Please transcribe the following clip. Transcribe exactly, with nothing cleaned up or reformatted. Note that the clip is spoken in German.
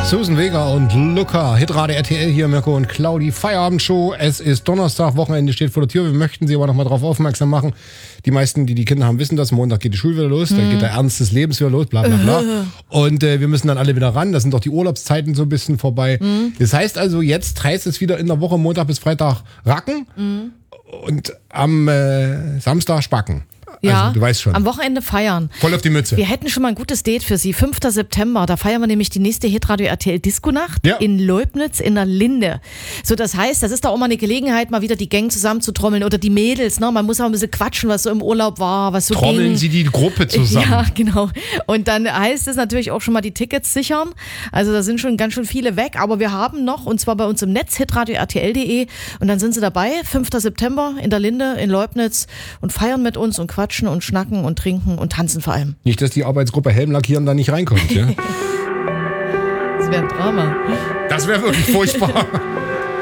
Susan Vega und Luca, Hitradio R T L hier, Mirko und Claudi, Feierabendshow. Es ist Donnerstag, Wochenende steht vor der Tür. Wir möchten Sie aber noch mal darauf aufmerksam machen. Die meisten, die die Kinder haben, wissen das. Montag geht die Schule wieder los, mhm. dann geht der Ernst des Lebens wieder los, bla bla bla. Und äh, wir müssen dann alle wieder ran. Da sind doch die Urlaubszeiten so ein bisschen vorbei. Mhm. Das heißt also, jetzt heißt es wieder in der Woche Montag bis Freitag racken mhm. und am äh, Samstag spacken. Ja, also, du weißt schon. Am Wochenende feiern. Voll auf die Mütze. Wir hätten schon mal ein gutes Date für Sie. fünfter September, da feiern wir nämlich die nächste Hitradio R T L Disco-Nacht ja. in Leubnitz in der Linde. So, das heißt, das ist da auch mal eine Gelegenheit, mal wieder die Gang zusammenzutrommeln oder die Mädels. Ne? Man muss auch ein bisschen quatschen, was so im Urlaub war, was so Trommeln ging. Sie die Gruppe zusammen. Ja, genau. Und dann heißt es natürlich auch schon mal die Tickets sichern. Also da sind schon ganz schön viele weg, aber wir haben noch, und zwar bei uns im Netz, hitradio r t l punkt d e, und dann sind Sie dabei, fünfter September in der Linde in Leubnitz und feiern mit uns und quatschen und schnacken und trinken und tanzen vor allem. Nicht, dass die Arbeitsgruppe Helm lackieren da nicht reinkommt, ja? Das wäre ein Drama. Das wäre wirklich furchtbar.